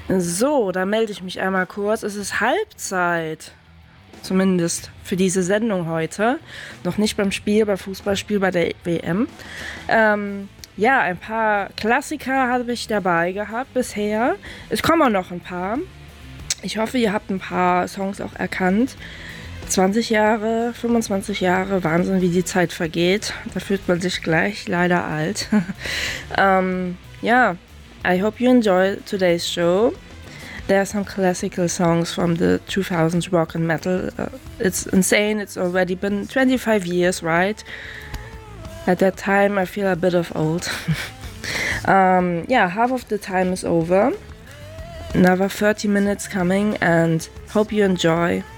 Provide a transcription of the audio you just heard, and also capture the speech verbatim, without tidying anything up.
So, da melde ich mich einmal kurz. Es ist Halbzeit. Zumindest für diese Sendung heute. Noch nicht beim Spiel, beim Fußballspiel, bei der W M. Ähm, ja, ein paar Klassiker habe ich dabei gehabt bisher. Es kommen auch noch ein paar. Ich hoffe, ihr habt ein paar Songs auch erkannt. zwanzig Jahre, fünfundzwanzig Jahre, Wahnsinn, wie die Zeit vergeht. Da fühlt man sich gleich leider alt. um, yeah, I hope you enjoy today's show. There are some classical songs from the two thousands rock and metal. Uh, it's insane, it's already been twenty-five years, right? At that time I feel a bit of old. um, yeah, half of the time is over. Another thirty minutes coming and hope you enjoy.